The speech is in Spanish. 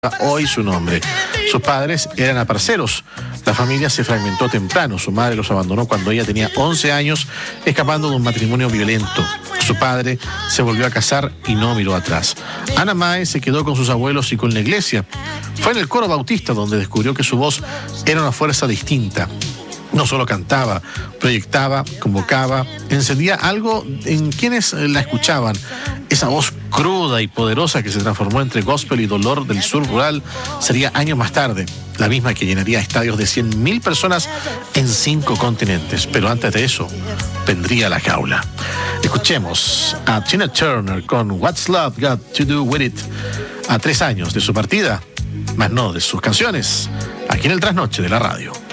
hoy su nombre. Sus padres eran aparceros. La familia se fragmentó temprano. Su madre los abandonó cuando ella tenía 11 años, escapando de un matrimonio violento. Su padre se volvió a casar y no miró atrás. Ana Mae se quedó con sus abuelos y con la iglesia. Fue en el coro bautista donde descubrió que su voz era una fuerza distinta. No solo cantaba, proyectaba, convocaba, encendía algo en quienes la escuchaban. Esa voz cruda y poderosa que se transformó entre gospel y dolor del sur rural sería años más tarde la misma que llenaría estadios de 100.000 personas en 5 continentes. Pero antes de eso, vendría la jaula. Escuchemos a Tina Turner con What's Love Got to Do With It, a 3 años de su partida, más no de sus canciones, aquí en el Trasnoche de la radio.